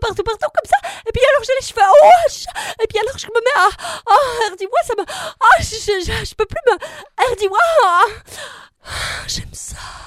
partout comme ça. Et puis alors j'ai les cheveux et puis alors je me mets à... Oh, dis-moi, ça me... Ah, je peux plus me... dis-moi. J'aime ça.